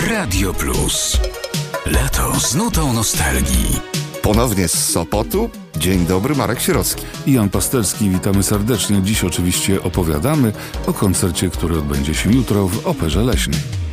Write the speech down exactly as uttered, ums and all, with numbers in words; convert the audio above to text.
Radio Plus. Lato z nutą nostalgii. Ponownie z Sopotu. Dzień dobry, Marek Sierocki. I Jan Pastelski, witamy serdecznie. Dziś oczywiście opowiadamy o koncercie, który odbędzie się jutro w Operze Leśnej.